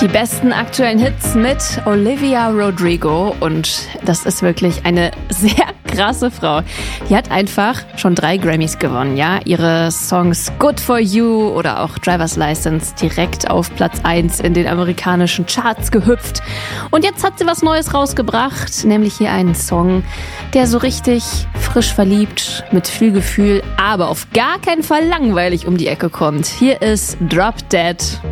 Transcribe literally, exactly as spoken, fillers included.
Die besten aktuellen Hits mit Olivia Rodrigo und das ist wirklich eine sehr krasse Frau. Die hat einfach schon drei Grammys gewonnen, ja. Ihre Songs Good For You oder auch Driver's License direkt auf Platz eins in den amerikanischen Charts gehüpft. Und jetzt hat sie was Neues rausgebracht, nämlich hier einen Song, der so richtig frisch verliebt, mit viel Gefühl, aber auf gar keinen Fall langweilig um die Ecke kommt. Hier ist Drop Dead.